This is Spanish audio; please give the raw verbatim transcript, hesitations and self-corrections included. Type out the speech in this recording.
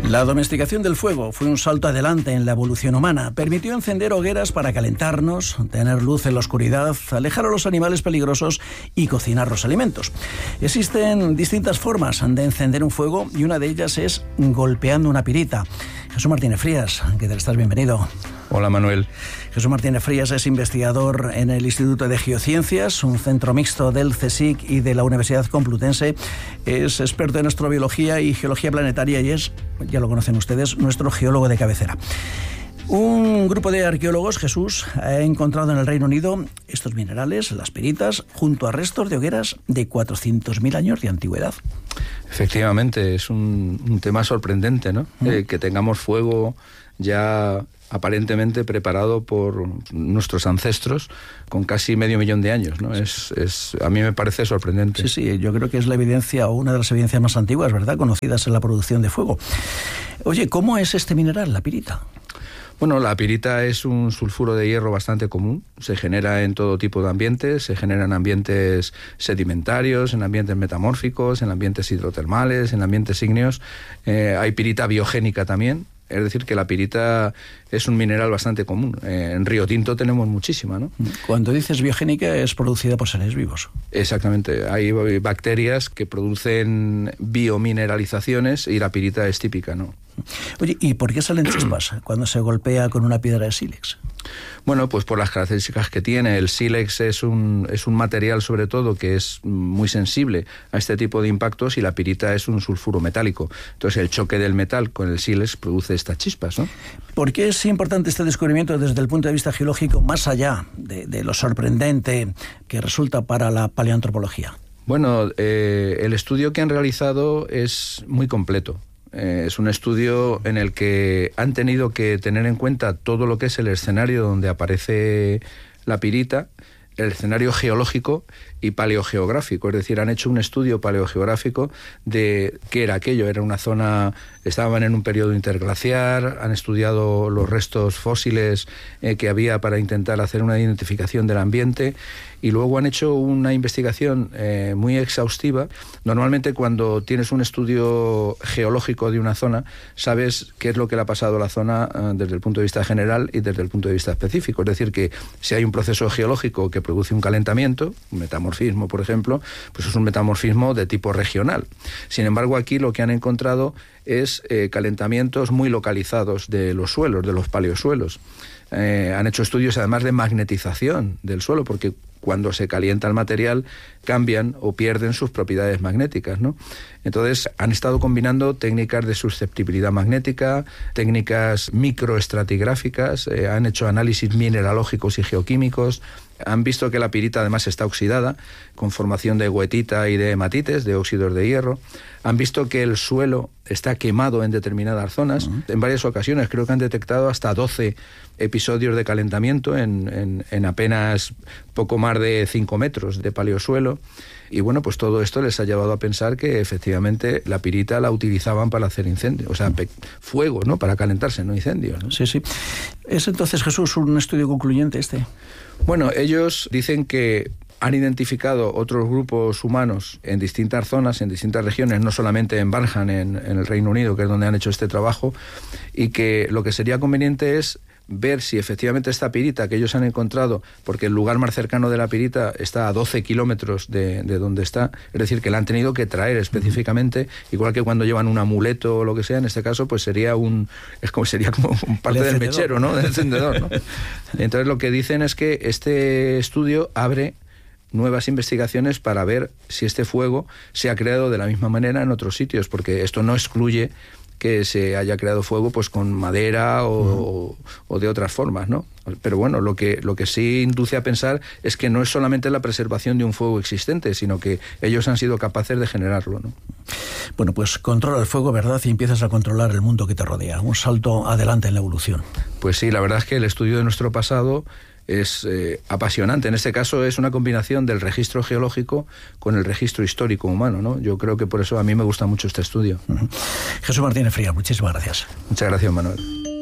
La domesticación del fuego fue un salto adelante en la evolución humana. Permitió encender hogueras para calentarnos, tener luz en la oscuridad, alejar a los animales peligrosos y cocinar los alimentos. Existen distintas formas de encender un fuego y una de ellas es golpeando una pirita. Jesús Martínez Frías, ¿qué tal estás? Bienvenido. Hola, Manuel. Jesús Martínez Frías es investigador en el Instituto de Geociencias, un centro mixto del CSIC y de la Universidad Complutense. Es experto en astrobiología y geología planetaria y es, ya lo conocen ustedes, nuestro geólogo de cabecera. Un grupo de arqueólogos, Jesús, ha encontrado en el Reino Unido estos minerales, las piritas, junto a restos de hogueras de cuatrocientos mil años de antigüedad. Efectivamente, es un, un tema sorprendente, ¿no? Mm. Eh, que tengamos fuego ya aparentemente preparado por nuestros ancestros con casi medio millón de años, ¿no? Es, es, a mí me parece sorprendente. Sí, sí, yo creo que es la evidencia, o una de las evidencias más antiguas, ¿verdad?, conocidas en la producción de fuego. Oye, ¿cómo es este mineral, la pirita? Bueno, la pirita es un sulfuro de hierro bastante común, se genera en todo tipo de ambientes, se genera en ambientes sedimentarios, en ambientes metamórficos, en ambientes hidrotermales, en ambientes ígneos. Eh, hay pirita biogénica también. Es decir, que la pirita es un mineral bastante común. Eh, en Río Tinto tenemos muchísima, ¿no? Cuando dices biogénica, es producida por seres vivos. Exactamente. Hay bacterias que producen biomineralizaciones y la pirita es típica, ¿no? Oye, ¿y por qué salen chispas cuando se golpea con una piedra de sílex? Bueno, pues por las características que tiene. El sílex es un, es un material, sobre todo, que es muy sensible a este tipo de impactos, y la pirita es un sulfuro metálico. Entonces, el choque del metal con el sílex produce estas chispas, ¿no? ¿Por qué es importante este descubrimiento desde el punto de vista geológico, más allá de, de lo sorprendente que resulta para la paleoantropología? Bueno, eh, el estudio que han realizado es muy completo. Eh, es un estudio en el que han tenido que tener en cuenta todo lo que es el escenario donde aparece la pirita, el escenario geológico y paleogeográfico. Es decir, han hecho un estudio paleogeográfico de qué era aquello. Era una zona, estaban en un periodo interglaciar, han estudiado los restos fósiles eh, que había para intentar hacer una identificación del ambiente, y luego han hecho una investigación eh, muy exhaustiva. Normalmente, cuando tienes un estudio geológico de una zona, sabes qué es lo que le ha pasado a la zona eh, desde el punto de vista general y desde el punto de vista específico. Es decir, que si hay un proceso geológico que produce un calentamiento, un metamorfismo, por ejemplo, pues es un metamorfismo de tipo regional. Sin embargo, aquí lo que han encontrado es eh, calentamientos muy localizados de los suelos, de los paleosuelos. Eh, han hecho estudios además de magnetización del suelo, porque cuando se calienta el material cambian o pierden sus propiedades magnéticas, ¿no? Entonces han estado combinando técnicas de susceptibilidad magnética, técnicas microestratigráficas, eh, han hecho análisis mineralógicos y geoquímicos, han visto que la pirita además está oxidada, con formación de goetita y de hematites, de óxidos de hierro. Han visto que el suelo está quemado en determinadas zonas. Uh-huh. En varias ocasiones creo que han detectado hasta doce episodios de calentamiento en, en, en apenas poco más de cinco metros de paleosuelo. Y bueno, pues todo esto les ha llevado a pensar que efectivamente la pirita la utilizaban para hacer incendios, o sea, pe- fuego, ¿no? Para calentarse, no incendios, ¿no? Sí, sí. ¿Es entonces, Jesús, un estudio concluyente este? Bueno, ellos dicen que han identificado otros grupos humanos en distintas zonas, en distintas regiones, no solamente en Barham, en, en el Reino Unido, que es donde han hecho este trabajo, y que lo que sería conveniente es ver si efectivamente esta pirita que ellos han encontrado, porque el lugar más cercano de la pirita está a doce kilómetros de, de donde está, es decir, que la han tenido que traer específicamente, igual que cuando llevan un amuleto o lo que sea, en este caso pues sería un es como sería como un parte del mechero, ¿no? Del encendedor, ¿no? Entonces lo que dicen es que este estudio abre nuevas investigaciones para ver si este fuego se ha creado de la misma manera en otros sitios, porque esto no excluye que se haya creado fuego pues con madera o, uh-huh. o, o de otras formas, ¿no? Pero bueno, lo que, lo que sí induce a pensar es que no es solamente la preservación de un fuego existente, sino que ellos han sido capaces de generarlo, ¿no? Bueno, pues controla el fuego, ¿verdad? Y empiezas a controlar el mundo que te rodea. Un salto adelante en la evolución. Pues sí, la verdad es que el estudio de nuestro pasado es eh, apasionante. En este caso es una combinación del registro geológico con el registro histórico humano, ¿no? Yo creo que por eso a mí me gusta mucho este estudio. Uh-huh. Jesús Martínez Frías, muchísimas gracias. Muchas gracias, Manuel.